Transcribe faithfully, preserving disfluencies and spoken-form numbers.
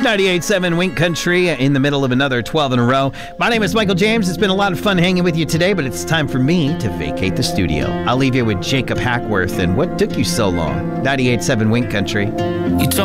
ninety-eight point seven Wink Country in the middle of another twelve in a row. My name is Michael James. It's been a lot of fun hanging with you today, but it's time for me to vacate the studio. I'll leave you with Jacob Hackworth and What Took You So Long? ninety-eight point seven Wink Country. You told